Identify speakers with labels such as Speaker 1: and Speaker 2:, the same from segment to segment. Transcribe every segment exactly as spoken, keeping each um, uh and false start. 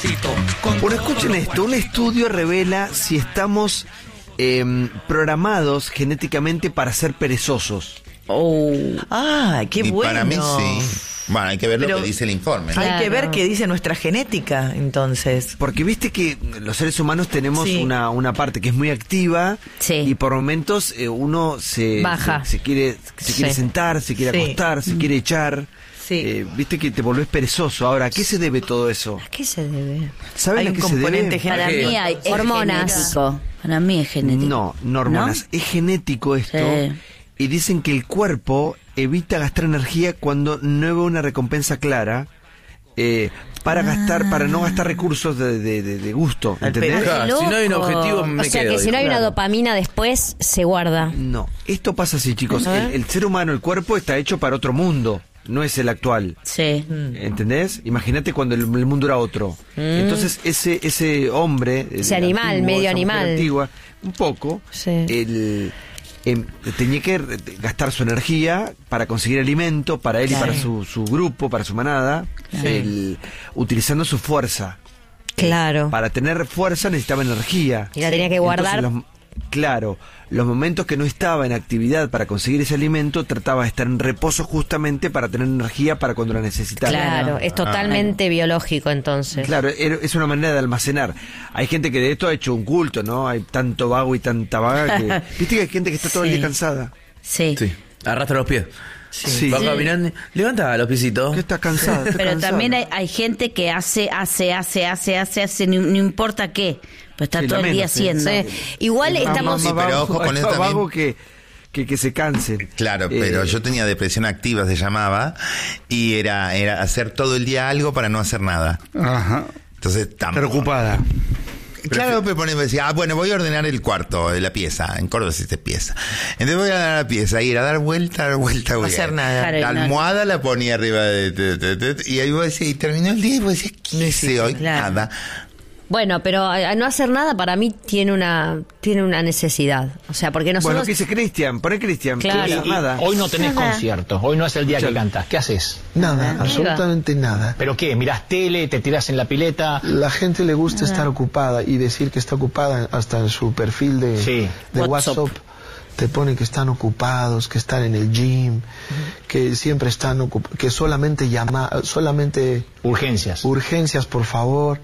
Speaker 1: despacito. Con
Speaker 2: Bueno, escuchen esto. Un estudio revela si estamos eh, programados genéticamente para ser perezosos.
Speaker 3: Oh. Ah, qué
Speaker 4: y
Speaker 3: bueno.
Speaker 4: para mí sí. Bueno, hay que ver
Speaker 3: Pero
Speaker 4: lo que dice el informe.
Speaker 3: Hay
Speaker 5: Claro.
Speaker 3: que ver qué dice nuestra genética, entonces.
Speaker 2: Porque viste que los seres humanos tenemos
Speaker 3: Sí.
Speaker 2: una, una parte que es muy activa
Speaker 5: Sí.
Speaker 2: y por momentos eh, uno se,
Speaker 5: Baja.
Speaker 2: se, se quiere, se quiere
Speaker 5: Sí.
Speaker 2: sentar, se quiere
Speaker 3: Sí.
Speaker 2: acostar, se quiere echar.
Speaker 3: Sí.
Speaker 2: Eh, viste que te volvés perezoso. Ahora, ¿a qué se debe todo eso?
Speaker 5: ¿A qué se debe?
Speaker 2: ¿Saben
Speaker 3: Hay
Speaker 2: a
Speaker 3: un
Speaker 2: qué se
Speaker 3: componente
Speaker 2: debe?
Speaker 6: Para
Speaker 3: genético.
Speaker 6: mí hay es
Speaker 5: Hormonas.
Speaker 6: genético. Para mí es genético.
Speaker 2: No, no hormonas. Es genético esto.
Speaker 6: Sí.
Speaker 2: Y dicen que el cuerpo evita gastar energía cuando no ve una recompensa clara eh, para gastar, para no gastar recursos de, de, de, de gusto.
Speaker 3: Al
Speaker 2: ¿Entendés?
Speaker 3: pedo.
Speaker 7: Claro, si no hay un
Speaker 5: Loco.
Speaker 7: objetivo, me
Speaker 5: O sea
Speaker 7: quedo,
Speaker 5: que si no hay
Speaker 7: dijo.
Speaker 5: una dopamina después, se guarda.
Speaker 2: No, esto pasa así, chicos.
Speaker 5: A ver.
Speaker 2: El, el ser humano, el cuerpo está hecho para otro mundo. No es el actual.
Speaker 6: Sí.
Speaker 2: ¿Entendés? Imagínate cuando el, el mundo era otro. Entonces ese ese hombre,
Speaker 5: Ese
Speaker 2: el
Speaker 5: animal,
Speaker 2: antiguo,
Speaker 5: medio
Speaker 2: esa mujer
Speaker 5: animal.
Speaker 2: antigua, un poco,
Speaker 5: Sí.
Speaker 2: el em, tenía que re- gastar su energía para conseguir alimento para él
Speaker 6: Claro.
Speaker 2: y para su, su grupo, para su manada,
Speaker 6: Claro.
Speaker 2: el- utilizando su fuerza.
Speaker 5: Claro.
Speaker 2: Para tener fuerza necesitaba energía.
Speaker 5: Y la tenía que guardar.
Speaker 2: Entonces, los- claro, los momentos que no estaba en actividad para conseguir ese alimento, trataba de estar en reposo justamente para tener energía para cuando la necesitaba.
Speaker 5: Claro, es totalmente biológico entonces.
Speaker 2: Claro, era- es una manera de almacenar. Hay gente que de esto ha hecho un culto, ¿no? Hay tanto vago y tanta vaga que... Viste que hay gente que está todo el
Speaker 6: Sí.
Speaker 2: día cansada.
Speaker 6: Sí.
Speaker 7: Sí, arrastra los pies.
Speaker 2: Sí.
Speaker 7: Va caminando. Levanta los piecitos.
Speaker 2: Que está cansada. está
Speaker 6: Pero
Speaker 2: cansada.
Speaker 6: también hay, hay gente que hace, hace, hace, hace, hace, hace, no, no importa qué. Pues está
Speaker 2: Sí,
Speaker 6: todo
Speaker 2: la
Speaker 6: el día
Speaker 2: menos, sí.
Speaker 6: haciendo.
Speaker 5: Sí. Igual
Speaker 2: Es más-
Speaker 5: estamos...
Speaker 2: más
Speaker 4: Sí, pero
Speaker 2: vago-
Speaker 4: ojo con
Speaker 2: es
Speaker 4: eso
Speaker 2: más
Speaker 4: también.
Speaker 2: vago que, que, que se cansen.
Speaker 4: Claro,
Speaker 2: Eh,
Speaker 4: pero yo tenía depresión activa, se llamaba, y era, era hacer todo el día algo para no hacer nada.
Speaker 8: Ajá.
Speaker 4: Entonces, tampoco.
Speaker 8: Preocupada.
Speaker 4: Claro, pero poneme, decía, ah, bueno, voy a ordenar el cuarto de la pieza. En Córdoba existe pieza. Entonces voy a ordenar la pieza, ir a dar vuelta, dar vuelta, voy
Speaker 3: hacer
Speaker 4: a-
Speaker 3: nada.
Speaker 6: Claro,
Speaker 4: La
Speaker 6: no.
Speaker 4: almohada la ponía arriba de, de- de- de- y ahí vos decís, y terminó el día y vos decís, ¿qué hice hoy?
Speaker 6: claro.
Speaker 4: Nada.
Speaker 5: Bueno, pero a no hacer nada para mí tiene una tiene una necesidad. O sea, porque
Speaker 2: Bueno,
Speaker 5: nosotros...
Speaker 2: ¿qué dice Cristian? Poné Cristian.
Speaker 5: Claro.
Speaker 2: No hacer
Speaker 5: Y-
Speaker 2: nada.
Speaker 9: Hoy no tenés
Speaker 5: Nada.
Speaker 9: conciertos, hoy no es el día que
Speaker 2: Escuchalo.
Speaker 9: cantas. ¿Qué haces?
Speaker 10: Nada, absolutamente nada.
Speaker 9: ¿Pero qué? ¿Mirás tele? ¿Te tirás en la pileta?
Speaker 10: La gente le gusta estar ocupada y decir que está ocupada hasta en su perfil de,
Speaker 9: Sí.
Speaker 10: de
Speaker 6: WhatsApp.
Speaker 10: WhatsApp. Te pone que están ocupados, que están en el gym, que siempre están ocupados, que solamente llama, solamente
Speaker 9: Urgencias.
Speaker 10: urgencias, por favor.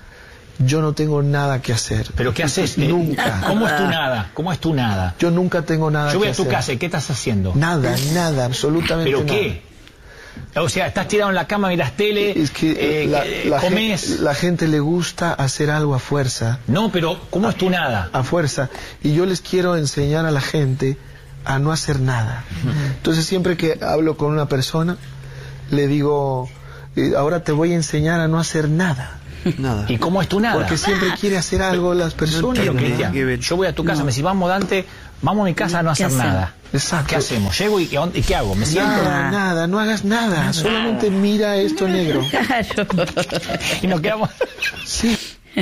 Speaker 10: Yo no tengo nada que hacer.
Speaker 9: ¿Pero qué haces? Eh,
Speaker 10: Nunca.
Speaker 9: ¿Cómo es tu nada? ¿Cómo es tu nada?
Speaker 10: Yo nunca tengo nada
Speaker 9: Yo voy
Speaker 10: que
Speaker 9: a tu
Speaker 10: hacer.
Speaker 9: casa y ¿qué estás haciendo?
Speaker 10: Nada, nada, absolutamente
Speaker 9: ¿Pero
Speaker 10: nada.
Speaker 9: qué? O sea, estás tirado en la cama, miras tele,
Speaker 10: Es que
Speaker 9: eh,
Speaker 10: la,
Speaker 9: eh,
Speaker 10: la
Speaker 9: comes...
Speaker 10: gente, la gente le gusta hacer algo a fuerza.
Speaker 9: No, pero ¿cómo es tu nada?
Speaker 10: A fuerza. Y yo les quiero enseñar a la gente a no hacer nada. Entonces siempre que hablo con una persona, le digo, eh, ahora te voy a enseñar a no hacer nada.
Speaker 2: Nada.
Speaker 9: ¿Y cómo es tu nada?
Speaker 10: Porque siempre quiere hacer algo las personas.
Speaker 9: Pero,
Speaker 2: No,
Speaker 9: Cristian,
Speaker 2: que ver.
Speaker 9: yo voy a tu casa, me decís, vamos Dante, vamos a mi casa a no
Speaker 6: ¿Qué
Speaker 9: hacer
Speaker 6: hacemos?
Speaker 9: nada.
Speaker 10: Exacto.
Speaker 9: ¿Qué hacemos? Llego y, ¿y qué hago? ¿Me siento?
Speaker 10: Nada, nada, no hagas nada. Solamente mira esto negro.
Speaker 6: Claro.
Speaker 9: Y nos quedamos...
Speaker 10: Sí.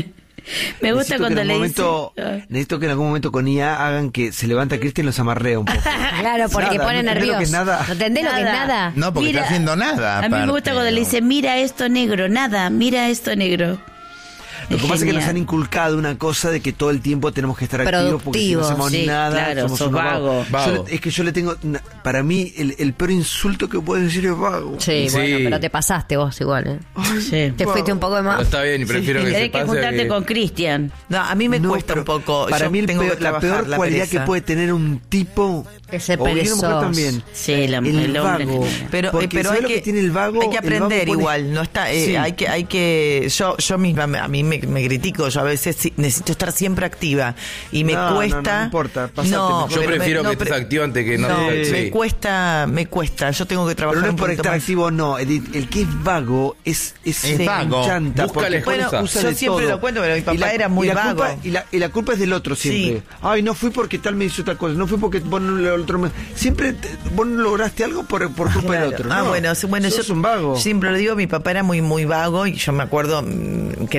Speaker 6: Me gusta
Speaker 2: Necesito
Speaker 6: cuando
Speaker 2: que en
Speaker 6: le
Speaker 2: algún
Speaker 6: dice...
Speaker 2: momento, necesito que en algún momento con I A hagan que se levanta Cristian y los amarrea un poco.
Speaker 5: Claro, porque
Speaker 2: Nada,
Speaker 5: pone
Speaker 2: ¿no entendés lo
Speaker 5: nervioso.
Speaker 2: que es nada?
Speaker 5: ¿No entendés lo que es nada?
Speaker 4: No, porque
Speaker 6: Mira,
Speaker 4: está haciendo nada.
Speaker 6: A mí me
Speaker 4: aparte,
Speaker 6: gusta cuando le
Speaker 4: ¿no?
Speaker 6: dice, mira esto negro, nada, mira esto negro.
Speaker 2: Lo que pasa es que nos
Speaker 6: genial.
Speaker 2: han inculcado una cosa de que todo el tiempo tenemos que estar activos porque si no
Speaker 5: Productivos,
Speaker 2: hacemos
Speaker 6: sí,
Speaker 2: nada,
Speaker 6: claro,
Speaker 2: somos
Speaker 6: sos
Speaker 2: unos
Speaker 6: vago.
Speaker 2: vagos.
Speaker 7: Vago.
Speaker 2: Yo le- es que yo le tengo, na- para mí el, el peor insulto que puedes decir es vago.
Speaker 5: Sí,
Speaker 7: Sí.
Speaker 5: bueno, pero te pasaste vos igual, ¿eh?
Speaker 6: Sí.
Speaker 5: Te fuiste un poco de
Speaker 7: Pero
Speaker 5: más.
Speaker 7: está bien y prefiero que se
Speaker 6: Tenés que
Speaker 7: pase a
Speaker 6: juntarte
Speaker 7: que-
Speaker 6: con Cristian.
Speaker 3: No, a mí me
Speaker 2: No,
Speaker 3: cuesta
Speaker 2: pero
Speaker 3: un poco.
Speaker 2: Para
Speaker 3: Yo
Speaker 2: mí el
Speaker 3: tengo que
Speaker 2: peor- la
Speaker 3: trabajar
Speaker 2: peor
Speaker 3: la
Speaker 2: cualidad
Speaker 3: pereza.
Speaker 2: que puede tener un tipo,
Speaker 5: Es ser
Speaker 2: o bien una mujer
Speaker 5: perezoso.
Speaker 2: también,
Speaker 6: Sí, la-
Speaker 2: el,
Speaker 6: el hombre
Speaker 2: vago.
Speaker 6: en general.
Speaker 3: Pero, eh,
Speaker 2: Porque
Speaker 3: pero
Speaker 2: ¿sabe
Speaker 3: hay
Speaker 2: lo
Speaker 3: que,
Speaker 2: que tiene el vago?
Speaker 3: hay que
Speaker 2: El vago
Speaker 3: aprender
Speaker 2: pone-
Speaker 3: igual, no está, eh,
Speaker 2: Sí.
Speaker 3: hay que, hay que, yo, yo misma, a mí me, me critico, yo a veces sí- necesito estar siempre activa y me
Speaker 2: No, no,
Speaker 3: cuesta.
Speaker 2: no, no importa, pasate.
Speaker 3: No,
Speaker 7: Yo
Speaker 3: pero me-
Speaker 7: prefiero
Speaker 3: no,
Speaker 7: que estés
Speaker 3: pero-
Speaker 7: activo antes que no.
Speaker 3: No,
Speaker 7: Sí.
Speaker 3: me cuesta, me cuesta, yo tengo que trabajar
Speaker 2: Pero no es
Speaker 3: un
Speaker 2: por
Speaker 3: poquito
Speaker 2: estar
Speaker 3: más.
Speaker 2: activo, no. Edith, el que es vago es, es,
Speaker 4: Es vago.
Speaker 2: chanta.
Speaker 7: Busca
Speaker 2: porque
Speaker 7: la excusa.
Speaker 2: bueno, usa
Speaker 3: Yo
Speaker 2: de
Speaker 3: siempre
Speaker 2: todo.
Speaker 3: lo cuento, pero mi
Speaker 2: Y
Speaker 3: papá
Speaker 2: la-
Speaker 3: era muy
Speaker 2: y la
Speaker 3: vago.
Speaker 2: Culpa, y, la, y la culpa es del otro siempre.
Speaker 3: Sí.
Speaker 2: Ay, no fui porque tal me hizo tal cosa. No fui porque vos no, lo- el otro me- siempre te- vos no lograste algo por, por culpa
Speaker 3: Claro.
Speaker 2: del otro.
Speaker 3: Ah,
Speaker 2: no.
Speaker 3: bueno, sí, bueno,
Speaker 2: Sos
Speaker 3: yo
Speaker 2: un vago.
Speaker 3: siempre lo digo, mi papá era muy muy vago y yo me acuerdo, mm, crecí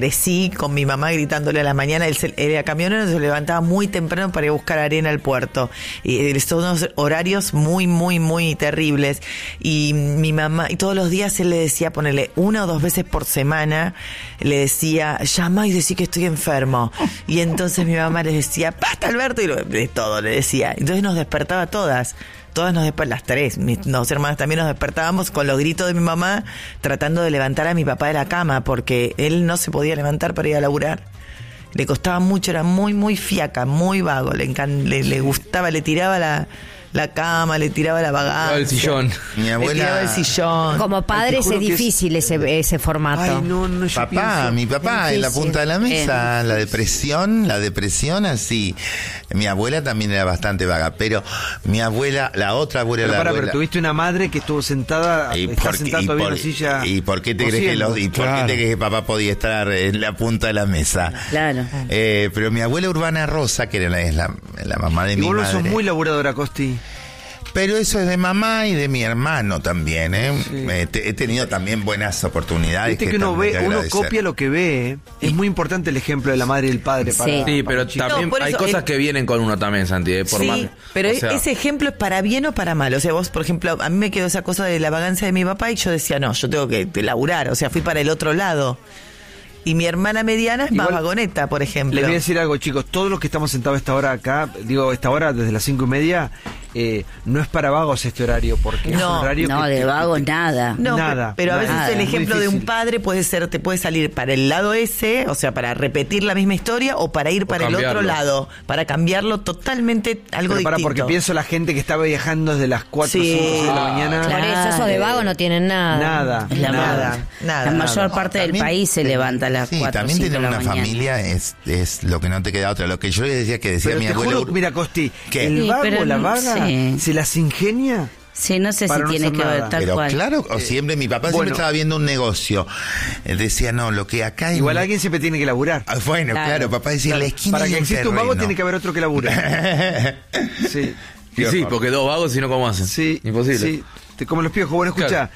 Speaker 3: ahí con mi mamá gritándole a la mañana. Él, se, él era camionero, se levantaba muy temprano para ir a buscar arena al puerto. Y eh, son unos horarios muy, muy, muy terribles. Y mi mamá, y todos los días él le decía, ponerle una o dos veces por semana, le decía, llama y decí que estoy enfermo. Y entonces mi mamá le decía, basta Alberto, y lo, de todo le decía. Entonces nos despertaba todas. Todas nos despertábamos, las tres, mis dos hermanas también nos despertábamos con los gritos de mi mamá tratando de levantar a mi papá de la cama porque él no se podía levantar para ir a laburar. Le costaba mucho, era muy, muy fiaca, muy vago, le, encan- le, le gustaba, le tiraba la, la cama, le tiraba la vagancia.
Speaker 7: El sillón.
Speaker 4: Mi
Speaker 3: Le tiraba el
Speaker 4: abuela...
Speaker 3: sillón.
Speaker 5: Como padres
Speaker 2: juro
Speaker 5: es
Speaker 2: que es-
Speaker 5: difícil ese, ese formato.
Speaker 2: Ay, no, no, yo
Speaker 4: Papá,
Speaker 2: pienso-
Speaker 4: mi papá en la
Speaker 5: difícil.
Speaker 4: punta de la mesa, la depresión, la depresión así. Mi abuela también era bastante vaga, pero mi abuela, la otra abuela,
Speaker 2: Pero
Speaker 4: la
Speaker 2: para,
Speaker 4: abuela...
Speaker 2: pero tuviste una madre que estuvo sentada,
Speaker 4: ¿Y
Speaker 2: está
Speaker 4: por,
Speaker 2: sentada
Speaker 4: y,
Speaker 2: todavía
Speaker 4: por,
Speaker 2: en una silla.
Speaker 4: ¿Y por qué te crees que, los, y por qué te crees que papá podía estar en la punta de la mesa?
Speaker 6: Claro.
Speaker 4: Eh, pero mi abuela Urbana Rosa, que era la, es la, la mamá de
Speaker 2: Y
Speaker 4: mi
Speaker 2: vos no
Speaker 4: madre.
Speaker 2: sos muy laburadora, Costi.
Speaker 4: Pero eso es de mamá y de mi hermano también, ¿eh? Eh, te- he tenido también buenas oportunidades.
Speaker 2: Viste que uno
Speaker 4: también
Speaker 2: ve,
Speaker 4: hay que
Speaker 2: uno
Speaker 4: agradecer.
Speaker 2: copia lo que ve. ¿eh? Es muy importante el ejemplo de la madre y el padre para.
Speaker 5: Sí.
Speaker 7: Sí,
Speaker 2: para
Speaker 7: pero
Speaker 2: los chicos.
Speaker 7: también
Speaker 3: No, por
Speaker 7: hay
Speaker 3: eso,
Speaker 7: cosas
Speaker 3: el-
Speaker 7: que vienen con uno también, Santi. eh, Por
Speaker 3: Sí,
Speaker 7: más-
Speaker 3: pero
Speaker 7: o sea,
Speaker 3: ese ejemplo es para bien o para mal. O sea, vos, por ejemplo, a mí me quedó esa cosa de la vagancia de mi papá y yo decía, no, yo tengo que laburar. O sea, fui para el otro lado. Y mi hermana mediana es más
Speaker 2: Igual-
Speaker 3: vagoneta, por ejemplo.
Speaker 2: Les voy a decir algo, chicos. Todos los que estamos sentados a esta hora acá, digo, esta hora desde las cinco y media, eh, no es para vagos este horario, porque es
Speaker 3: No,
Speaker 2: un horario
Speaker 6: No,
Speaker 2: que
Speaker 6: de
Speaker 2: te-
Speaker 6: vagos
Speaker 2: que te-
Speaker 6: nada.
Speaker 3: No,
Speaker 2: Nada,
Speaker 3: pe- pero a veces
Speaker 2: nada.
Speaker 3: el
Speaker 2: Muy
Speaker 3: ejemplo de un
Speaker 2: difícil.
Speaker 3: padre puede ser, te puede salir para el lado ese, o sea, para repetir la misma historia, o para ir para el otro
Speaker 7: cambiarlo.
Speaker 3: lado, para cambiarlo totalmente algo
Speaker 2: Pero para,
Speaker 3: distinto.
Speaker 2: porque pienso la gente que estaba viajando desde las cuatro o
Speaker 3: Sí.
Speaker 2: cinco de la mañana.
Speaker 5: Por eso esos de vago no tienen nada.
Speaker 2: Nada.
Speaker 6: Es la
Speaker 2: nada.
Speaker 3: Nada, nada.
Speaker 6: La mayor
Speaker 3: nada.
Speaker 6: parte del
Speaker 4: También
Speaker 6: país se
Speaker 4: ten-
Speaker 6: levanta a las
Speaker 4: sí,
Speaker 6: cuatro o
Speaker 4: también
Speaker 6: cinco de
Speaker 4: tener
Speaker 6: la
Speaker 4: una
Speaker 6: mañana.
Speaker 4: familia es, es lo que no te queda otra. Lo que yo le decía que decía
Speaker 2: Pero
Speaker 4: mi
Speaker 2: te
Speaker 4: abuelo.
Speaker 2: juro, mira, Costi,
Speaker 4: ¿Qué?
Speaker 2: el
Speaker 6: Sí,
Speaker 2: vago,
Speaker 6: pero
Speaker 2: la
Speaker 6: no-
Speaker 2: vaga,
Speaker 6: sí.
Speaker 2: se las ingenia.
Speaker 6: Sí, no sé si
Speaker 2: Para no
Speaker 6: tiene
Speaker 2: hacer
Speaker 6: que ver
Speaker 2: nada.
Speaker 6: tal
Speaker 4: Pero
Speaker 6: cual.
Speaker 4: claro, o siempre mi papá siempre
Speaker 2: bueno.
Speaker 4: estaba viendo un negocio. Él decía, no, lo que acá hay.
Speaker 2: Igual alguien siempre tiene que laburar.
Speaker 4: Ah, bueno, claro,
Speaker 6: Claro.
Speaker 4: papá decía,
Speaker 2: Claro,
Speaker 4: la esquina
Speaker 2: para
Speaker 4: hay
Speaker 2: que
Speaker 4: un
Speaker 2: exista un vago
Speaker 4: terreno.
Speaker 2: tiene que haber otro que labure. Sí.
Speaker 7: y sí, porque dos vagos, si no, ¿cómo hacen?
Speaker 2: Sí,
Speaker 7: Imposible.
Speaker 2: sí, te comen los piojos. Bueno, escucha,
Speaker 7: Claro.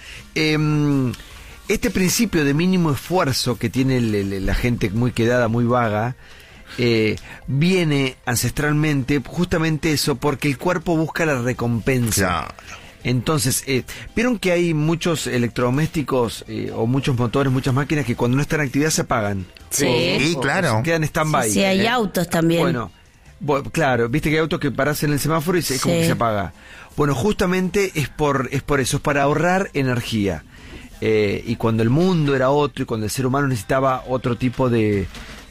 Speaker 2: em, este principio de mínimo esfuerzo que tiene el- el- la gente muy quedada, muy vaga, eh, viene ancestralmente justamente eso, porque el cuerpo busca la recompensa.
Speaker 4: Claro.
Speaker 2: Entonces, eh, vieron que hay muchos electrodomésticos eh, o muchos motores, muchas máquinas que cuando no están en actividad se apagan.
Speaker 6: Sí.
Speaker 2: O-
Speaker 4: Sí,
Speaker 2: o- o
Speaker 4: claro.
Speaker 2: se quedan en stand-by.
Speaker 6: Sí, hay
Speaker 2: ¿eh?
Speaker 6: autos también.
Speaker 2: Bueno, bu- claro, viste que hay autos que paras en el semáforo y se, es como
Speaker 6: Sí.
Speaker 2: que se apaga. Bueno, justamente es por, es por eso, es para ahorrar energía. Eh, y cuando el mundo era otro y cuando el ser humano necesitaba otro tipo de,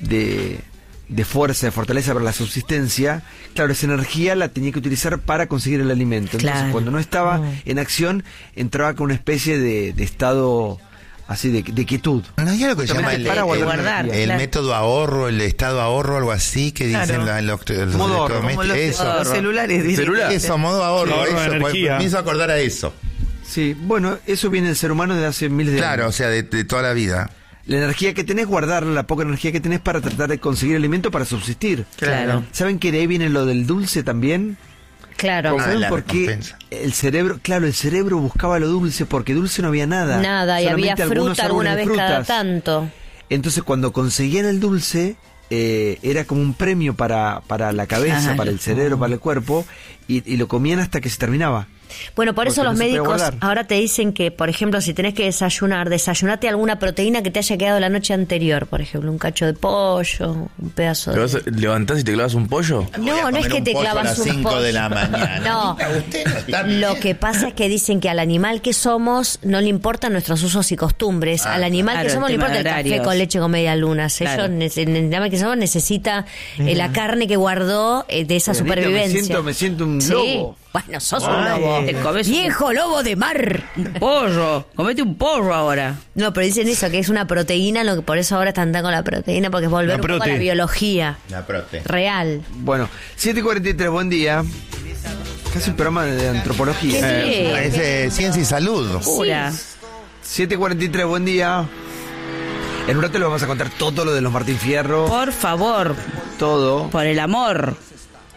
Speaker 2: de, de fuerza, de fortaleza para la subsistencia, claro, esa energía la tenía que utilizar para conseguir el alimento. Entonces,
Speaker 6: Claro.
Speaker 2: cuando no estaba en acción, entraba con una especie de, de estado así de, de quietud.
Speaker 4: No hay algo que se llama
Speaker 2: Justamente
Speaker 4: el,
Speaker 2: para
Speaker 4: el-
Speaker 2: guardar
Speaker 4: el
Speaker 2: energía.
Speaker 6: claro.
Speaker 4: método ahorro, el estado ahorro, algo así que
Speaker 3: Claro.
Speaker 4: dicen la- los, los
Speaker 2: Modo ahorro,
Speaker 4: electrodomésticos.
Speaker 3: Como los,
Speaker 4: Eso,
Speaker 3: los celulares. dicen.
Speaker 7: Celular.
Speaker 4: eso, modo ahorro,
Speaker 9: Ahorro de
Speaker 4: eso, pues,
Speaker 9: energía.
Speaker 4: me hizo acordar a eso.
Speaker 2: Sí, bueno, eso viene del ser humano desde hace miles de
Speaker 4: Claro, o
Speaker 2: años.
Speaker 4: sea, de, de toda la vida.
Speaker 2: La energía que tenés, guardarla, la poca energía que tenés para tratar de conseguir alimento para subsistir.
Speaker 6: Claro.
Speaker 2: ¿Saben que de ahí viene lo del dulce también?
Speaker 5: Claro.
Speaker 4: Ah,
Speaker 2: ¿Saben
Speaker 4: la
Speaker 2: por qué?
Speaker 4: recompensa.
Speaker 2: El cerebro, claro, el cerebro buscaba lo dulce porque dulce no había nada.
Speaker 5: Nada, y había
Speaker 2: Solamente algunos
Speaker 5: fruta alguna
Speaker 2: árboles
Speaker 5: vez
Speaker 2: de
Speaker 5: cada
Speaker 2: frutas.
Speaker 5: tanto.
Speaker 2: Entonces cuando conseguían el dulce, eh, era como un premio para, para la cabeza,
Speaker 6: Claro.
Speaker 2: para el cerebro, para el cuerpo, y, y lo comían hasta que se terminaba.
Speaker 5: Bueno, por eso
Speaker 2: Porque
Speaker 5: los
Speaker 2: no se puede
Speaker 5: médicos
Speaker 2: guardar.
Speaker 5: ahora te dicen que, por ejemplo, si tenés que desayunar, desayunate alguna proteína que te haya quedado la noche anterior. Por ejemplo, un cacho de pollo, un pedazo
Speaker 7: ¿Te
Speaker 5: de...
Speaker 7: vas a- levantás y te clavas un pollo?
Speaker 4: Voy a
Speaker 5: No, no
Speaker 4: comer
Speaker 5: es que
Speaker 4: un
Speaker 5: te
Speaker 4: pollo a
Speaker 5: clavas
Speaker 4: las
Speaker 5: un
Speaker 4: cinco
Speaker 5: pollo.
Speaker 4: de la mañana.
Speaker 5: No,
Speaker 4: Usted no está-
Speaker 5: lo que pasa es que dicen que al animal que somos no le importan nuestros usos y costumbres.
Speaker 4: Ah,
Speaker 5: al animal
Speaker 6: claro,
Speaker 5: que
Speaker 6: el
Speaker 5: somos le
Speaker 6: tema
Speaker 5: importa el
Speaker 6: de
Speaker 5: café
Speaker 6: horarios.
Speaker 5: con leche con media luna.
Speaker 6: Claro.
Speaker 5: Ellos, nece- el animal que somos necesita eh, la carne que guardó eh, de esa
Speaker 2: Anita,
Speaker 5: supervivencia.
Speaker 2: Me siento, me siento un
Speaker 5: Sí.
Speaker 2: lobo.
Speaker 5: Bueno, sos
Speaker 6: Ay,
Speaker 5: un lobo.
Speaker 6: te comes un-
Speaker 5: Viejo lobo de mar.
Speaker 6: Un pollo. Comete un pollo ahora.
Speaker 5: No, pero dicen eso, que es una proteína, lo que por eso ahora están tan con la proteína, porque es volver
Speaker 9: La
Speaker 5: un poco a
Speaker 9: prote.
Speaker 5: la biología
Speaker 4: La prote.
Speaker 5: real.
Speaker 2: Bueno, siete y cuarenta y tres, buen día. Casi un programa de antropología.
Speaker 6: Sí.
Speaker 4: Es eh, ciencia y salud.
Speaker 6: Pura.
Speaker 2: siete y cuarenta y tres, buen día. En un rato le vamos a contar todo lo de los Martín Fierro,
Speaker 6: Por favor,
Speaker 2: todo.
Speaker 6: por el amor.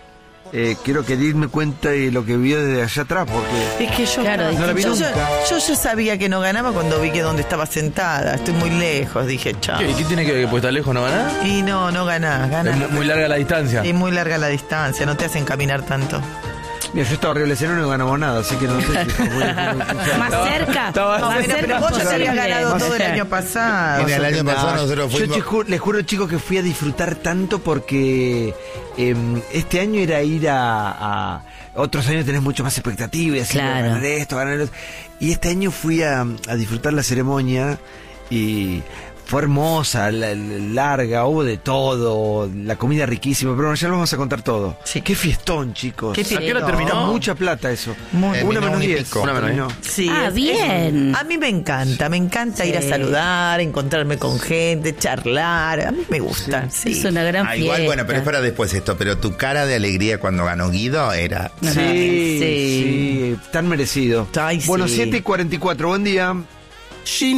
Speaker 2: eh, quiero que Edith me cuente lo que vio desde allá atrás, porque
Speaker 3: Es que yo,
Speaker 5: Claro,
Speaker 2: no la vi
Speaker 3: yo,
Speaker 2: nunca.
Speaker 3: yo ya sabía que no ganaba cuando vi que donde estaba sentada. Estoy muy lejos, dije, chao.
Speaker 7: ¿Qué, ¿Qué tiene que ver que pues está lejos no ganás?
Speaker 3: Y no, no ganás,
Speaker 7: Es
Speaker 3: ganás.
Speaker 7: muy, muy larga la distancia.
Speaker 3: Y muy larga la distancia, no te hacen caminar tanto.
Speaker 2: mira, yo estaba arriba del escenario y no ganamos nada, así que no sé si voy a-
Speaker 6: Más cerca.
Speaker 7: estaba-
Speaker 6: Más
Speaker 3: Bueno,
Speaker 6: cerca
Speaker 3: pero vos ya te habías
Speaker 6: posible.
Speaker 3: ganado todo el
Speaker 5: Más
Speaker 3: año pasado.
Speaker 4: Mira, el año
Speaker 2: No,
Speaker 4: pasado nosotros
Speaker 2: yo
Speaker 4: fuimos.
Speaker 2: te ju- les juro, chicos, que fui a disfrutar tanto porque em, este año era ir a, a- otros años tenés mucho más expectativa y así,
Speaker 5: Claro.
Speaker 2: ganar esto, ganar esto. Y este año fui a, a disfrutar la ceremonia y fue hermosa, la- la- larga, hubo de todo, la comida riquísima, pero bueno, ya lo vamos a contar todo.
Speaker 3: Sí.
Speaker 2: Qué fiestón, chicos.
Speaker 3: Qué
Speaker 2: ¿A qué hora
Speaker 3: fiestón.
Speaker 2: terminó? Mucha plata eso.
Speaker 3: Muy-
Speaker 2: Una
Speaker 4: Terminó
Speaker 2: menos
Speaker 4: un y
Speaker 2: diez.
Speaker 4: pico.
Speaker 7: Una menos
Speaker 2: terminó.
Speaker 3: Sí,
Speaker 6: Ah,
Speaker 3: es-
Speaker 6: bien.
Speaker 3: es- a mí me encanta, me encanta ir a
Speaker 5: Sí.
Speaker 3: saludar, encontrarme con gente, charlar. A mí me gusta. Sí.
Speaker 6: Es una gran
Speaker 4: Ah,
Speaker 6: fiesta.
Speaker 4: igual, bueno, pero es para después esto. Pero tu cara de alegría cuando ganó Guido era.
Speaker 2: Sí,
Speaker 3: Sí.
Speaker 2: sí, tan merecido.
Speaker 3: Ay,
Speaker 2: Bueno,
Speaker 3: sí.
Speaker 2: siete y cuarenta y cuatro, buen día.